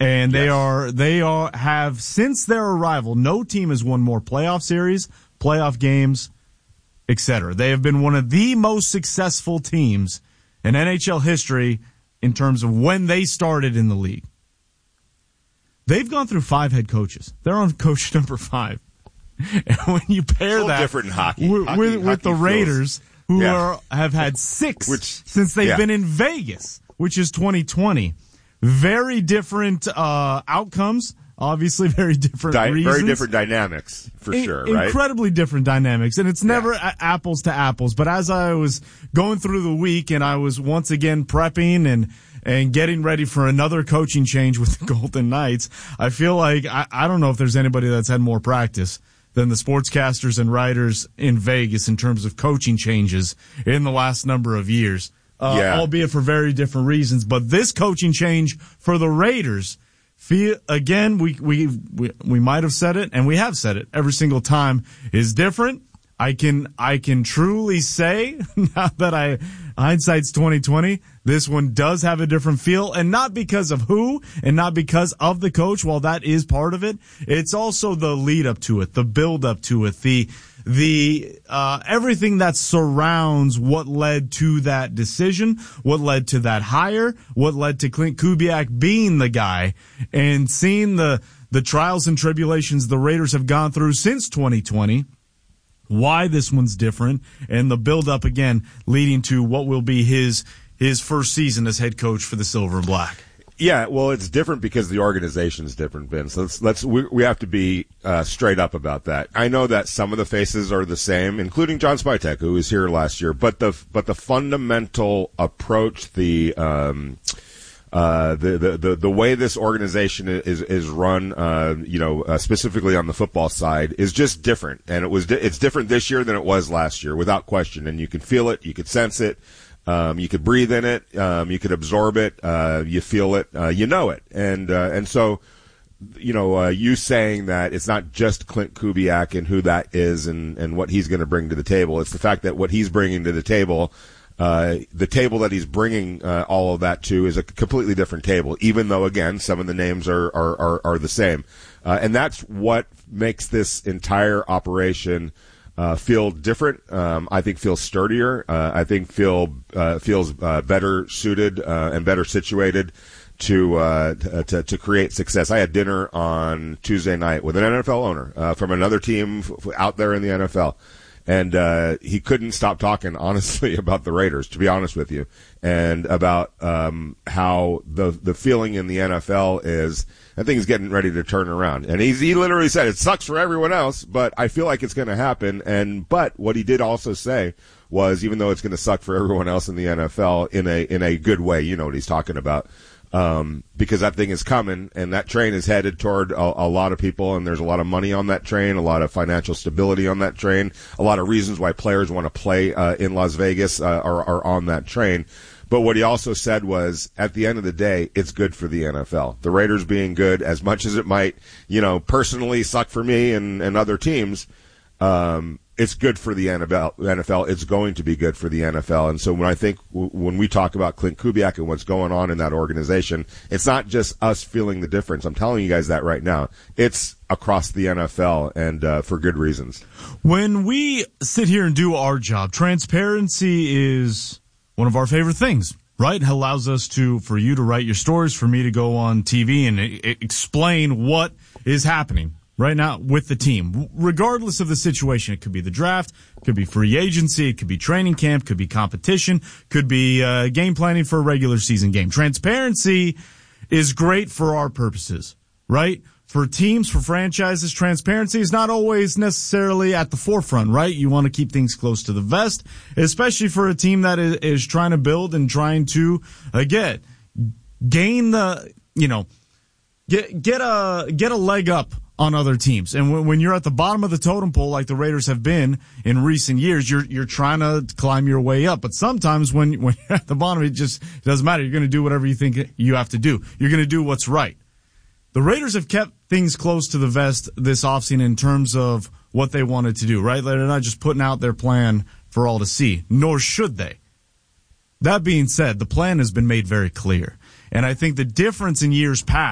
And they have, since their arrival, no team has won more playoff series, playoff games, etc. They have been one of the most successful teams in NHL history in terms of when they started in the league. They've gone through 5 head coaches. They're on coach number 5. And when you pair that different in hockey. With the Raiders, who have had 6 since they've been in Vegas, which is 2020. Very different outcomes. Obviously, very different reasons. Very different dynamics, for sure, right? Incredibly different dynamics. And it's never apples to apples. But as I was going through the week and I was once again prepping and getting ready for another coaching change with the Golden Knights, I feel like I don't know if there's anybody that's had more practice than the sportscasters and writers in Vegas in terms of coaching changes in the last number of years. Albeit for very different reasons. But this coaching change for the Raiders, again, we might have said it, and we have said it every single time, is different. I can truly say, now that hindsight's 2020, this one does have a different feel, and not because of who, and not because of the coach, while that is part of it. It's also the lead up to it, the build up to it, the everything that surrounds what led to that decision, what led to that hire, what led to Clint Kubiak being the guy, and seeing the trials and tribulations the Raiders have gone through since 2020. Why this one's different, and the build-up, again, leading to what will be his first season as head coach for the Silver and Black. Yeah, well, it's different because the organization's different, Vince. We have to be straight up about that. I know that some of the faces are the same, including John Spytek, who was here last year, but the fundamental approach, the way this organization is run, specifically on the football side, is just different, and it's different this year than it was last year, without question. And you can feel it, you could sense it, you could breathe in it, you could absorb it, you feel it, you know it, and so, you saying that it's not just Clint Kubiak and who that is and what he's going to bring to the table. It's the fact that what he's bringing to the table. The table that he's bringing all of that to is a completely different table, even though, again, some of the names are the same. And that's what makes this entire operation feel different. I think feels sturdier. I think feels better suited and better situated to create success. I had dinner on Tuesday night with an NFL owner from another team out there in the NFL. And he couldn't stop talking, honestly, about the Raiders, to be honest with you, and about how the feeling in the NFL is, I think, is getting ready to turn around. And he literally said, it sucks for everyone else, but I feel like it's going to happen. But what he did also say was, even though it's going to suck for everyone else in the NFL, in a good way, you know what he's talking about. Because that thing is coming, and that train is headed toward a lot of people, and there's a lot of money on that train, a lot of financial stability on that train, a lot of reasons why players want to play in Las Vegas are on that train. But what he also said was, at the end of the day, it's good for the NFL. The Raiders being good, as much as it might, personally suck for me and other teams, it's good for the NFL. It's going to be good for the NFL. And so when we talk about Clint Kubiak and what's going on in that organization, it's not just us feeling the difference. I'm telling you guys that right now. It's across the NFL, and for good reasons. When we sit here and do our job, transparency is one of our favorite things, right? It allows us for you to write your stories, for me to go on TV and explain what is happening right now with the team, regardless of the situation. It could be the draft, could be free agency, it could be training camp, could be competition, could be game planning for a regular season game. Transparency is great for our purposes, right? For teams, for franchises, transparency is not always necessarily at the forefront, right? You want to keep things close to the vest, especially for a team that is trying to build and trying to, gain the, get a leg up on other teams. And when you're at the bottom of the totem pole, like the Raiders have been in recent years, you're trying to climb your way up. But sometimes when you're at the bottom, it doesn't matter. You're going to do whatever you think you have to do. You're going to do what's right. The Raiders have kept things close to the vest this offseason in terms of what they wanted to do, right? They're not just putting out their plan for all to see, nor should they. That being said, the plan has been made very clear. And I think the difference in years past,